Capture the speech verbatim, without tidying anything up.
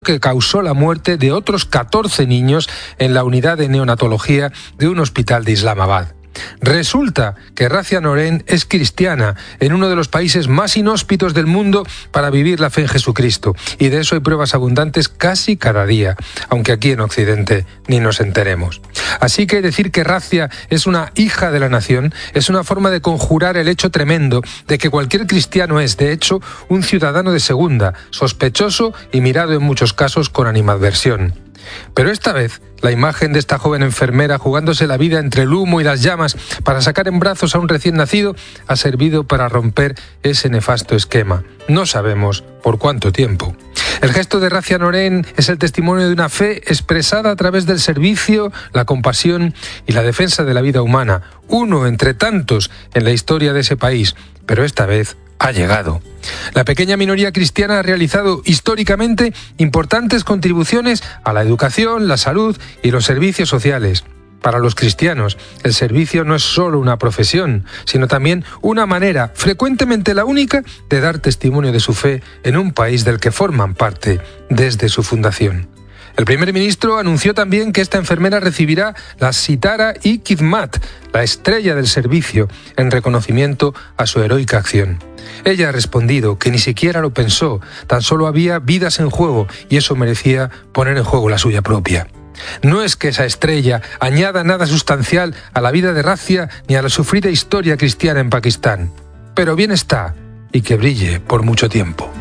que causó la muerte de otros catorce niños en la unidad de neonatología de un hospital de Islamabad. Resulta que Razia Noreen es cristiana en uno de los países más inhóspitos del mundo para vivir la fe en Jesucristo, y de eso hay pruebas abundantes casi cada día, aunque aquí en Occidente ni nos enteremos. Así que decir que Razia es una hija de la nación es una forma de conjurar el hecho tremendo de que cualquier cristiano es, de hecho, un ciudadano de segunda, sospechoso y mirado en muchos casos con animadversión. Pero esta vez, la imagen de esta joven enfermera jugándose la vida entre el humo y las llamas para sacar en brazos a un recién nacido ha servido para romper ese nefasto esquema. No sabemos por cuánto tiempo. El gesto de Razia Noreen es el testimonio de una fe expresada a través del servicio, la compasión y la defensa de la vida humana, uno entre tantos en la historia de ese país, pero esta vez ha llegado. La pequeña minoría cristiana ha realizado históricamente importantes contribuciones a la educación, la salud y los servicios sociales. Para los cristianos, el servicio no es solo una profesión, sino también una manera, frecuentemente la única, de dar testimonio de su fe en un país del que forman parte desde su fundación. El primer ministro anunció también que esta enfermera recibirá la Sitara y Khidmat, la estrella del servicio, en reconocimiento a su heroica acción. Ella ha respondido que ni siquiera lo pensó, tan solo había vidas en juego y eso merecía poner en juego la suya propia. No es que esa estrella añada nada sustancial a la vida de Razia ni a la sufrida historia cristiana en Pakistán, pero bien está, y que brille por mucho tiempo.